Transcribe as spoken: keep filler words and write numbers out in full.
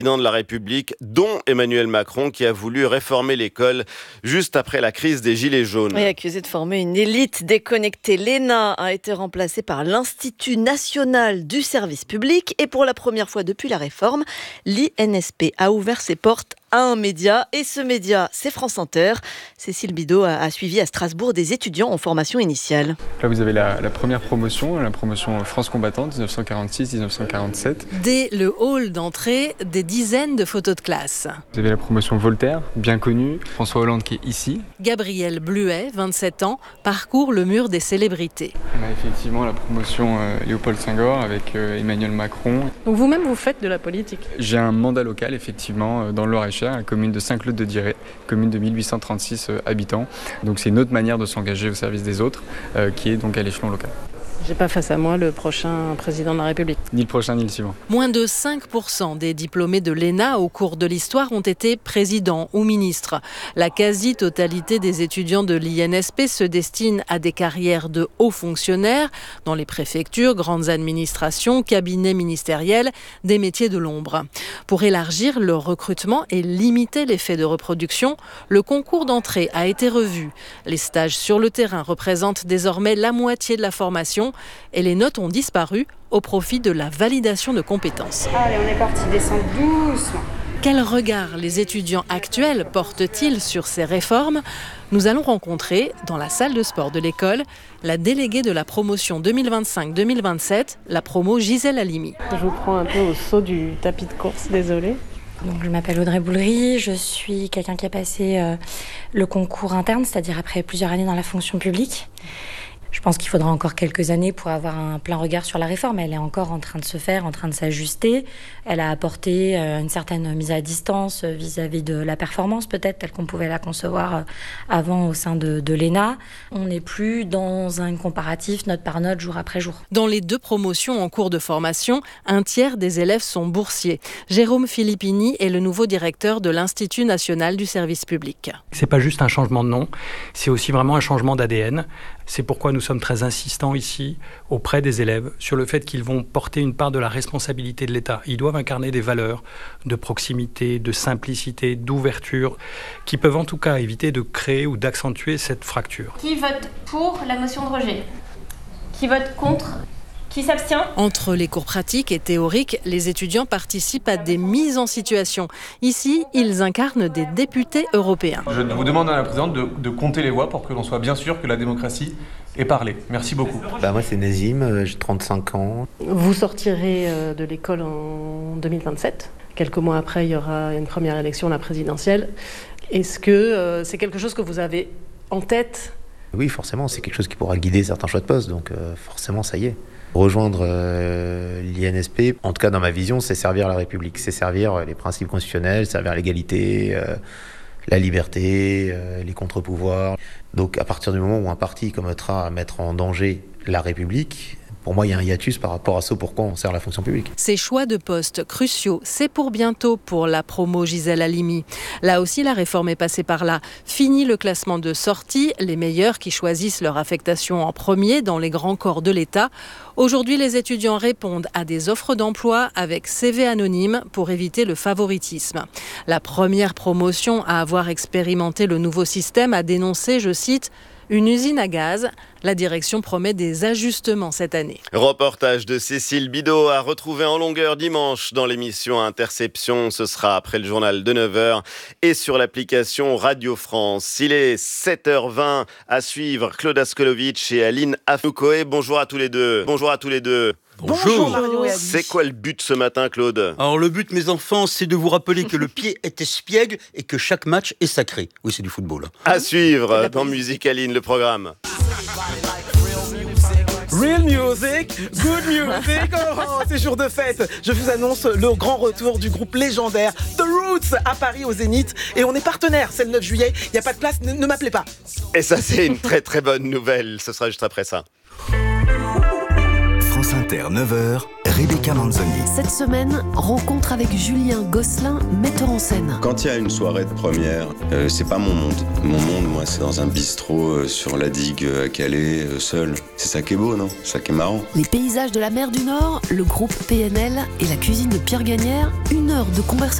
président de la République, dont Emmanuel Macron, qui a voulu réformer l'école juste après la crise des Gilets jaunes. Oui, accusé de former une élite déconnectée, l'E N A a été remplacé par l'Institut national du service public. Et pour la première fois depuis la réforme, l'I N S P a ouvert ses portes à un média. Et ce média, c'est France Inter. Cécile Bidot a, a suivi à Strasbourg des étudiants en formation initiale. Là, vous avez la, la première promotion, la promotion France combattante, dix-neuf cent quarante-six dix-neuf cent quarante-sept. Dès le hall d'entrée, des dizaines de photos de classe. Vous avez la promotion Voltaire, bien connue, François Hollande qui est ici. Gabriel Bluet, vingt-sept ans, parcourt le mur des célébrités. On a effectivement la promotion euh, Léopold Senghor avec euh, Emmanuel Macron. Donc vous-même, vous faites de la politique? J'ai un mandat local, effectivement, euh, dans le Loir-et-Cher, la commune de Saint-Claude-de-Diré, commune de mille huit cent trente-six euh, habitants. Donc c'est une autre manière de s'engager au service des autres, euh, qui est donc à l'échelon local. J'ai pas face à moi le prochain président de la République. Ni le prochain, ni le suivant. Moins de cinq pour cent des diplômés de l'E N A au cours de l'histoire ont été présidents ou ministres. La quasi-totalité des étudiants de l'I N S P se destinent à des carrières de hauts fonctionnaires dans les préfectures, grandes administrations, cabinets ministériels, des métiers de l'ombre. Pour élargir leur recrutement et limiter l'effet de reproduction, le concours d'entrée a été revu. Les stages sur le terrain représentent désormais la moitié de la formation et les notes ont disparu au profit de la validation de compétences. Allez, on est parti, descendre doucement. Quel regard les étudiants actuels portent-ils sur ces réformes ? Nous allons rencontrer, dans la salle de sport de l'école, la déléguée de la promotion deux mille vingt-cinq deux mille vingt-sept, la promo Gisèle Halimi. Je vous prends un peu au saut du tapis de course, désolée. Donc, je m'appelle Audrey Boulery, je suis quelqu'un qui a passé euh, le concours interne, c'est-à-dire après plusieurs années dans la fonction publique. Je pense qu'il faudra encore quelques années pour avoir un plein regard sur la réforme. Elle est encore en train de se faire, en train de s'ajuster. Elle a apporté une certaine mise à distance vis-à-vis de la performance, peut-être, telle qu'on pouvait la concevoir avant au sein de, de l'E N A. On n'est plus dans un comparatif note par note, jour après jour. Dans les deux promotions en cours de formation, un tiers des élèves sont boursiers. Jérôme Filippini est le nouveau directeur de l'Institut national du service public. C'est pas juste un changement de nom, c'est aussi vraiment un changement d'A D N. C'est pourquoi nous sommes très insistants ici auprès des élèves sur le fait qu'ils vont porter une part de la responsabilité de l'État. Ils doivent incarner des valeurs de proximité, de simplicité, d'ouverture, qui peuvent en tout cas éviter de créer ou d'accentuer cette fracture. Qui vote pour la motion de rejet? Qui vote contre? Qui s'abstient? Entre les cours pratiques et théoriques, les étudiants participent à des mises en situation. Ici, ils incarnent des députés européens. Je vous demande, Madame la Présidente, de, de compter les voix pour que l'on soit bien sûr que la démocratie est parlée. Merci beaucoup. Bah moi, c'est Nazim, j'ai trente-cinq ans. Vous sortirez de l'école en deux mille vingt-sept. Quelques mois après, il y aura une première élection, la présidentielle. Est-ce que euh, c'est quelque chose que vous avez en tête? Oui, forcément, c'est quelque chose qui pourra guider certains choix de poste, donc euh, forcément, ça y est. Rejoindre euh, l'I N S P, en tout cas dans ma vision, c'est servir la République, c'est servir les principes constitutionnels, servir l'égalité, euh, la liberté, euh, les contre-pouvoirs. Donc à partir du moment où un parti commettra à mettre en danger la République, pour moi, il y a un hiatus par rapport à ce pourquoi on sert la fonction publique. Ces choix de postes cruciaux, c'est pour bientôt pour la promo Gisèle Halimi. Là aussi, la réforme est passée par là. Fini le classement de sortie, les meilleurs qui choisissent leur affectation en premier dans les grands corps de l'État. Aujourd'hui, les étudiants répondent à des offres d'emploi avec C V anonyme pour éviter le favoritisme. La première promotion à avoir expérimenté le nouveau système a dénoncé, je cite, une usine à gaz. La direction promet des ajustements cette année. Reportage de Cécile Bidot à retrouver en longueur dimanche dans l'émission Interception. Ce sera après le journal de neuf heures et sur l'application Radio France. Il est sept heures vingt à suivre Claude Askolovitch et Aline Afnoukoé. Bonjour à tous les deux. Bonjour à tous les deux. Bonjour. Bonjour. C'est quoi le but ce matin, Claude? Alors le but, mes enfants, c'est de vous rappeler que le pied est espiègle et que chaque match est sacré. Oui, c'est du football. À suivre dans Musique Aline, le programme. Real music, good music, oh, c'est jour de fête. Je vous annonce le grand retour du groupe légendaire The Roots à Paris au Zénith. Et on est partenaire, c'est le neuf juillet, il n'y a pas de place, ne, ne m'appelez pas. Et ça, c'est une très très bonne nouvelle, ce sera juste après ça. France Inter, neuf heures, Rebecca Manzoni. Cette semaine, rencontre avec Julien Gosselin, metteur en scène. Quand il y a une soirée de première, euh, c'est pas mon monde. Mon monde, moi, c'est dans un bistrot euh, sur la digue à Calais, euh, seul. C'est ça qui est beau, non? C'est ça qui est marrant. Les paysages de la mer du Nord, le groupe P N L et la cuisine de Pierre Gagnère, une heure de conversation